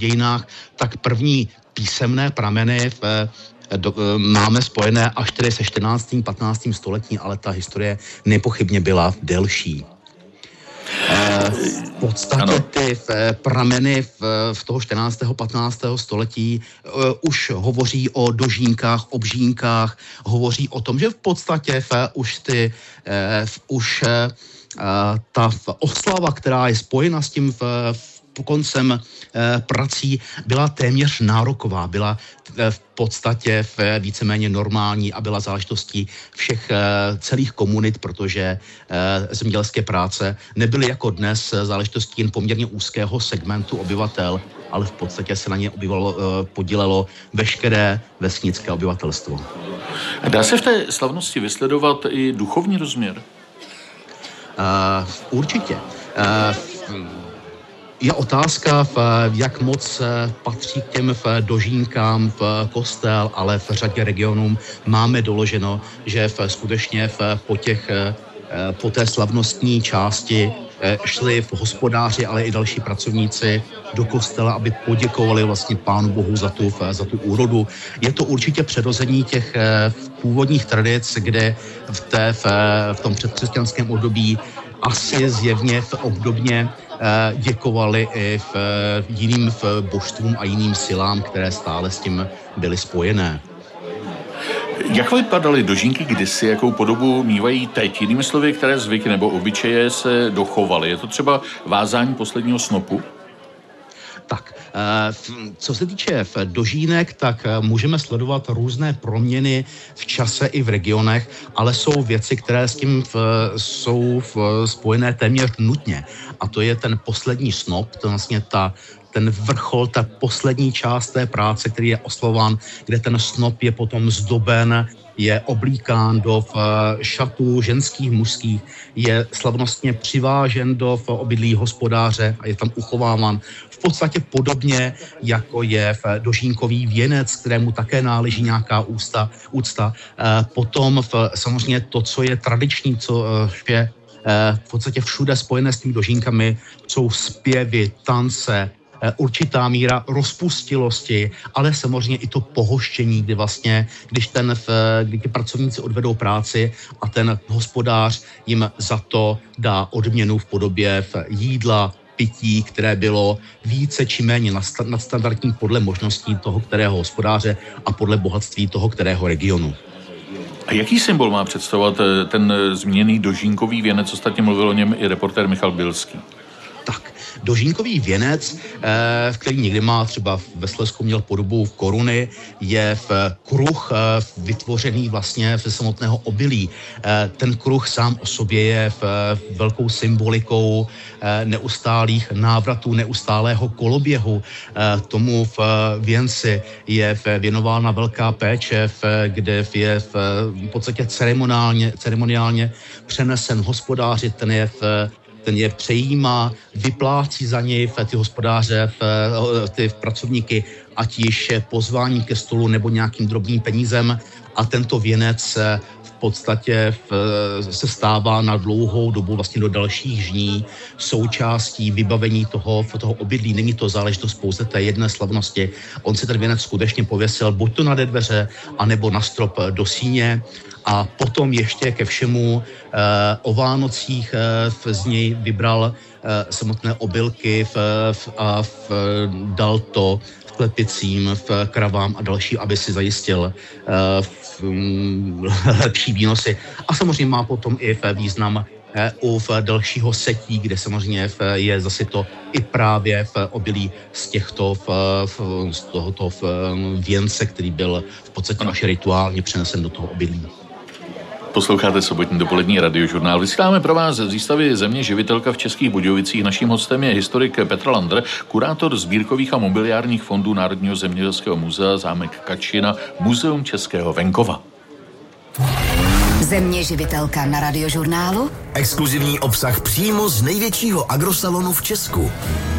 dějinách, tak první písemné prameny máme spojené až tedy se 14. 15. století, ale ta historie nepochybně byla delší. V podstatě ty prameny v toho 14. 15. století už hovoří o dožínkách, obžínkách, hovoří o tom, že v podstatě už ta oslava, která je spojena s tím koncem prací, byla téměř nároková, byla v podstatě víceméně normální a byla záležitostí všech celých komunit, protože zemědělské práce nebyly jako dnes záležitostí jen poměrně úzkého segmentu obyvatel, ale v podstatě se na ně podílelo veškeré vesnické obyvatelstvo. A dá se v té slavnosti vysledovat i duchovní rozměr? Určitě. Je otázka, jak moc patří k těm dožínkám v kostel, ale v řadě regionů máme doloženo, že skutečně po té slavnostní části šli v hospodáři, ale i další pracovníci do kostela, aby poděkovali vlastně Pánu Bohu za tu úrodu. Je to určitě přerození těch původních tradic, kde v tom předkřesťanském období asi zjevně obdobně děkovali i jiným božstvům a jiným silám, které stále s tím byly spojené. Jak vypadaly dožínky kdysi, jakou podobu mívají teď? Jinými slovy, které zvyky nebo obyčeje se dochovaly? Je to třeba vázání posledního snopu? Tak, co se týče dožínek, tak můžeme sledovat různé proměny v čase i v regionech, ale jsou věci, které s tím jsou spojené téměř nutně. A to je ten poslední snop, to vlastně ten vrchol, ta poslední část té práce, který je oslován, kde ten snop je potom zdoben, je oblíkán do šatů ženských, mužských, je slavnostně přivážen do obydlí hospodáře a je tam uchováván v podstatě podobně, jako je dožínkový věnec, kterému také náleží nějaká úcta. Potom samozřejmě to, co je tradiční, co je v podstatě všude spojené s těmi dožínkami, jsou zpěvy, tance, určitá míra rozpustilosti, ale samozřejmě i to pohoštění, kdy vlastně, kdy ti pracovníci odvedou práci a ten hospodář jim za to dá odměnu v podobě jídla, pití, které bylo více či méně nadstandardní podle možností toho kterého hospodáře a podle bohatství toho kterého regionu. A jaký symbol má představovat ten zmíněný dožínkový věnec? Ostatně mluvil o něm i reportér Michal Bilský. Tak, dožínkový věnec, který někdy má třeba ve Slezsku měl podobu koruny, je kruh vytvořený vlastně ze samotného obilí. Ten kruh sám o sobě je velkou symbolikou neustálých návratů, neustálého koloběhu. Tomu v věnci je věnována velká péče, kde je v podstatě ceremoniálně přenesen hospodáři, ten je přejímá, vyplácí za něj ty hospodáře, ty pracovníky, ať již pozvání ke stolu nebo nějakým drobným penízem, a tento věnec v podstatě se stává na dlouhou dobu vlastně do dalších žní součástí vybavení toho obydlí. Není to záležitost pouze té jedné slavnosti. On si ten věnec skutečně pověsil buď to na dveře, anebo na strop do síně. A potom ještě ke všemu o Vánocích z něj vybral samotné obilky a dal to klepicím, v kravám a další, aby si zajistil lepší výnosy. A samozřejmě má potom i význam u dalšího setí, kde samozřejmě je zase to i právě v obilí z tohoto věnce, který byl v podstatě až rituálně přenesen do toho obydlí. Posloucháte sobotní dopolední radiožurnál. Vysíláme pro vás z výstavy Země živitelka v Českých Budějovicích. Naším hostem je historik Petr Landr, kurátor sbírkových a mobiliárních fondů Národního zemědělského muzea zámek Kačina, Muzeum českého venkova. Země živitelka na radiožurnálu. Exkluzivní obsah přímo z největšího agrosalonu v Česku.